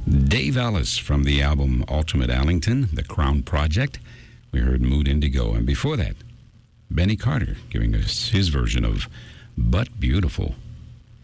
Dave Ellis from the album Ultimate Allington, The Crown Project. We heard Mood Indigo. And before that, Benny Carter giving us his version of But Beautiful.